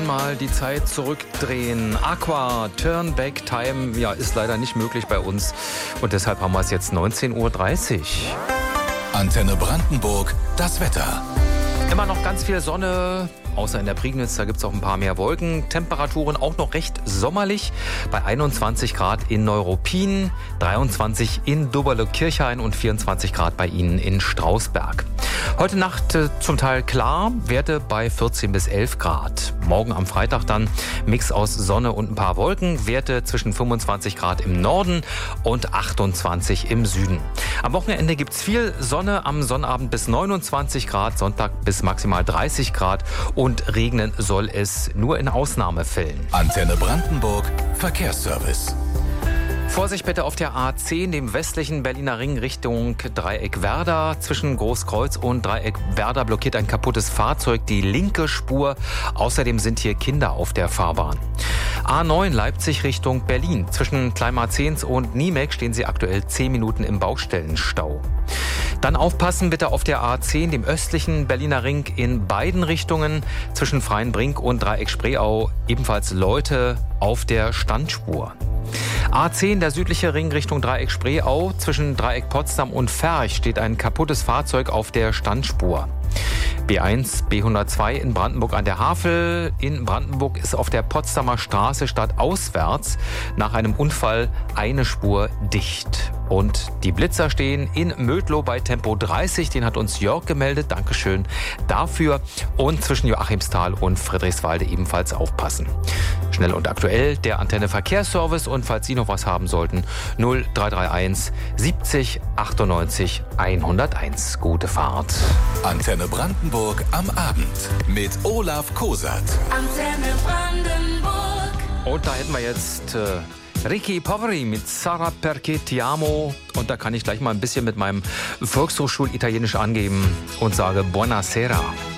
mal die Zeit zurückdrehen. Aqua, Turn Back Time, ja, ist leider nicht möglich bei uns. Und deshalb haben wir es jetzt 19:30 Uhr. Antenne Brandenburg, das Wetter. Immer noch ganz viel Sonne, außer in der Prignitz, da gibt es auch ein paar mehr Wolken. Temperaturen auch noch recht sommerlich, bei 21 Grad in Neuruppin, 23 in Doberle-Kirchhain und 24 Grad bei Ihnen in Strausberg. Heute Nacht zum Teil klar, Werte bei 14 bis 11 Grad. Morgen am Freitag dann Mix aus Sonne und ein paar Wolken, Werte zwischen 25 Grad im Norden und 28 im Süden. Am Wochenende gibt es viel Sonne, am Sonnabend bis 29 Grad, Sonntag bis maximal 30 Grad und regnen soll es nur in Ausnahmefällen. Antenne Brandenburg, Verkehrsservice. Vorsicht bitte auf der A10, dem westlichen Berliner Ring Richtung Dreieck Werder. Zwischen Großkreuz und Dreieck Werder blockiert ein kaputtes Fahrzeug die linke Spur. Außerdem sind hier Kinder auf der Fahrbahn. A9 Leipzig Richtung Berlin. Zwischen Kleinmarzens und Niemek stehen Sie aktuell 10 Minuten im Baustellenstau. Dann aufpassen bitte auf der A10, dem östlichen Berliner Ring in beiden Richtungen. Zwischen Freienbrink und Dreieck Spreeau ebenfalls Leute auf der Standspur. A10, der südliche Ring Richtung Dreieck Spreeau. Zwischen Dreieck Potsdam und Ferch steht ein kaputtes Fahrzeug auf der Standspur. B1, B102 in Brandenburg an der Havel. In Brandenburg ist auf der Potsdamer Straße stadtauswärts nach einem Unfall eine Spur dicht. Und die Blitzer stehen in Mödlow bei Tempo 30. Den hat uns Jörg gemeldet. Dankeschön dafür. Und zwischen Joachimsthal und Friedrichswalde ebenfalls aufpassen. Schnell und aktuell der Antenne Verkehrsservice. Und falls Sie noch was haben sollten, 0331 70 98 101. Gute Fahrt. Antenne Brandenburg am Abend mit Olaf Kosat. Antenne Brandenburg. Und da hätten wir jetzt Ricky Poveri mit Sarà perché ti amo. Und da kann ich gleich mal ein bisschen mit meinem Volkshochschul-Italienisch angeben und sage Buonasera.